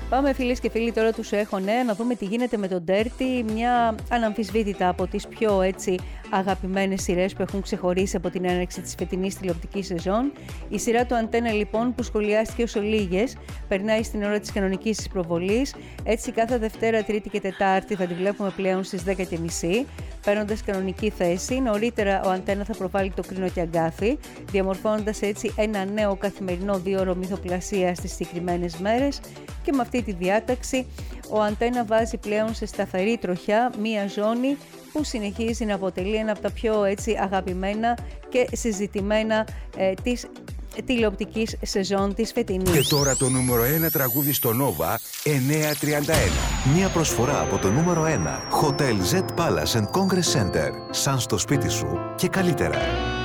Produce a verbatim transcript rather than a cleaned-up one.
Πάμε φίλες και φίλοι τώρα τους έχω νέα να δούμε τι γίνεται με τον Dirty, μια αναμφισβήτητα από τις πιο έτσι αγαπημένες σειρές που έχουν ξεχωρίσει από την έναρξη της φετινής τηλεοπτικής σεζόν. Η σειρά του Αντένα λοιπόν που σχολιάστηκε ως ολίγες περνάει στην ώρα της κανονικής της προβολής. Έτσι κάθε Δευτέρα, Τρίτη και Τετάρτη θα τη βλέπουμε πλέον στις δέκα και μισή, παίρνοντας κανονική θέση. Νωρίτερα ο Αντένα θα προβάλλει το Κρίνο και Αγκάθι, διαμορφώνοντας έτσι ένα νέο καθημερινό δίωρο μυθοπλασία στις συγκεκριμένες μέρες. Και με αυτή τη διάταξη ο Αντένα βάζει πλέον σε σταθερή τροχιά μία ζώνη που συνεχίζει να αποτελεί ένα από τα πιο έτσι αγαπημένα και συζητημένα ε, της τηλεοπτικής σεζόν της φετινής. Και τώρα το νούμερο ένα τραγούδι στο Nova εννιακόσια τριάντα ένα. Μία προσφορά από το νούμερο ένα Hotel Z Palace and Congress Center. Σαν στο σπίτι σου και καλύτερα.